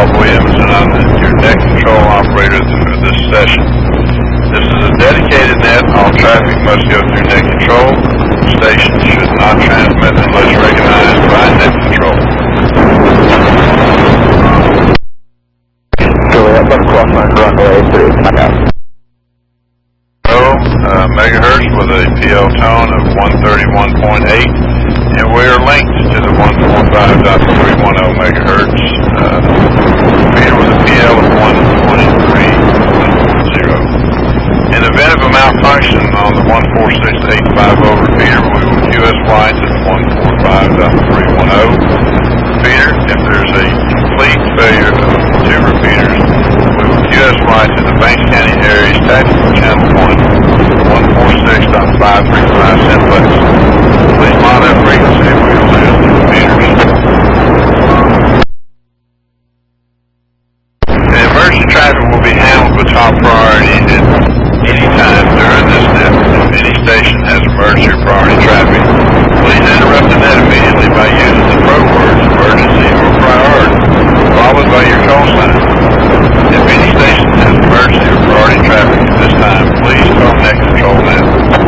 Bob Williams, and I'm your net control operator for this session. This is a dedicated net. All traffic must go through net control. The station should not transmit unless recognized by net control. Juliet, let's cross runway 3, come out. Megahertz with a PL tone of 131.8, and we are linked to the 145.310 megahertz repeater with a PL of 123.0. In the event of a malfunction on the 146.850 repeater, we will QSY to the 145.310 repeater. If there's a complete failure of the two repeaters, we will QSY to the Banks County Area's Tactical Channel 146.535 simplex. Please monitor that frequency if we lose the repeaters. The emergency traffic will be handled with top priority at any time during this net. If any station has emergency priority